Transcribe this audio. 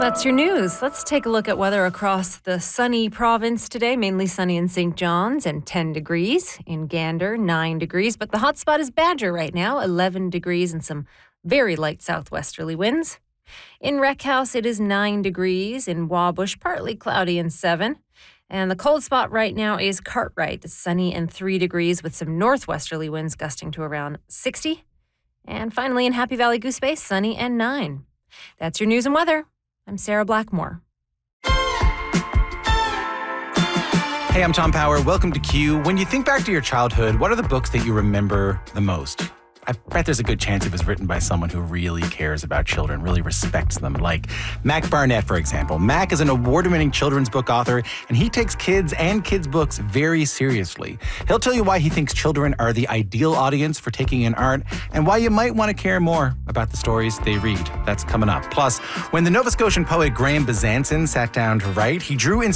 That's your news. Let's take a look at weather across the sunny province today. Mainly sunny in St. John's and 10 degrees. In Gander, 9 degrees. But the hot spot is Badger right now, 11 degrees and some very light southwesterly winds. In Wreckhouse, it is 9 degrees. In Wabush, partly cloudy and 7. And the cold spot right now is Cartwright. It's sunny and 3 degrees with some northwesterly winds gusting to around 60. And finally, in Happy Valley Goose Bay, sunny and 9. That's your news and weather. I'm Sarah Blackmore. Hey, I'm Tom Power. Welcome to Q. When you think back to your childhood, what are the books that you remember the most? I bet there's a good chance it was written by someone who really cares about children, really respects them, like Mac Barnett, for example. Mac is an award-winning children's book author, and he takes kids and kids' books very seriously. He'll tell you why he thinks children are the ideal audience for taking in art, and why you might want to care more about the stories they read. That's coming up. Plus, when the Nova Scotian poet Graham Besançon sat down to write, he drew inspiration